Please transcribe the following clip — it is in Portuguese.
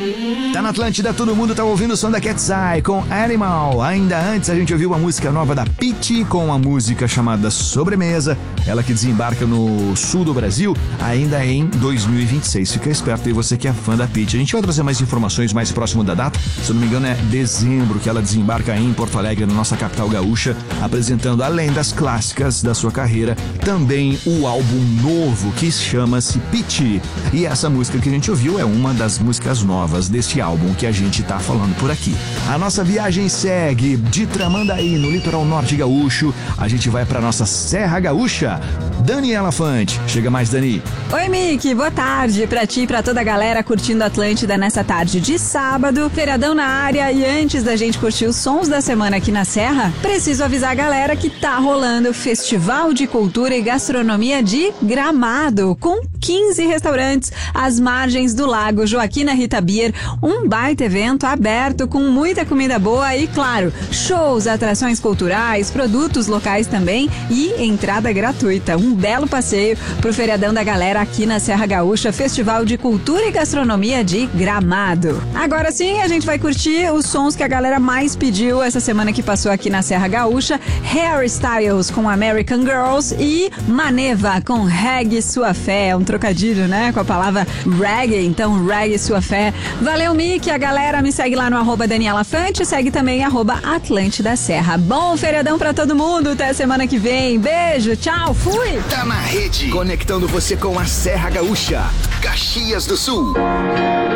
Tá na Atlântida, todo mundo tá ouvindo o som da Cat's Eye com Animal. Ainda antes a gente ouviu uma música nova da Pitty com uma música chamada Sobremesa. Ela que desembarca no sul do Brasil ainda em 2026. Fica esperto aí, você que é fã da Pitty. A gente vai trazer mais informações mais próximo da data. Se eu não me engano é dezembro que ela desembarca aí em Porto Alegre, na nossa capital gaúcha, apresentando, além das clássicas da sua carreira, também o álbum novo que chama-se Pitty. E essa música que a gente ouviu é uma das músicas novas deste álbum que a gente tá falando por aqui. A nossa viagem segue de Tramandaí, no litoral norte gaúcho. A gente vai pra nossa Serra Gaúcha. Daniela Fante. Chega mais, Dani. Oi, Mickey. Boa tarde pra ti e pra toda a galera curtindo Atlântida nessa tarde de sábado. Feriadão na área, e antes da gente curtir os sons da semana aqui na Serra, preciso avisar a galera que tá rolando o Festival de Cultura e Gastronomia de Gramado, com 15 restaurantes às margens do lago Joaquina Rita Bier, um baita evento aberto com muita comida boa e, claro, shows, atrações culturais, produtos locais também e entrada gratuita. Um belo passeio pro feriadão da galera aqui na Serra Gaúcha, Festival de Cultura e Gastronomia de Gramado. Agora sim, a gente vai curtir os sons que a galera mais pediu essa semana que passou aqui na Serra Gaúcha. Harry Styles com American Girls e Maneva com Reggae Sua Fé. Um trocadilho, né? Com a palavra reggae, então reggae sua fé. Valeu, Mickey, a galera me segue lá no @Daniela Fante, segue também @Atlântida Serra. Bom feriadão pra todo mundo, até semana que vem. Beijo, tchau, fui! Tá na rede, conectando você com a Serra Gaúcha, Caxias do Sul.